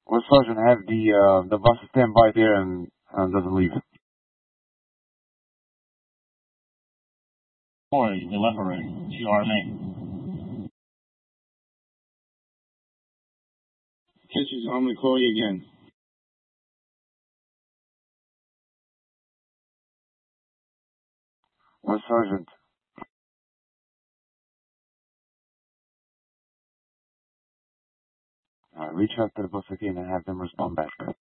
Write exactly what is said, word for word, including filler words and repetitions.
Well, Sergeant, have the uh, the bus stand by there and uh, doesn't leave. Boy, delivery. T R M Kitchens, I'm going to call you again. Well, Sergeant. Uh, reach out to the bus again and have them respond back.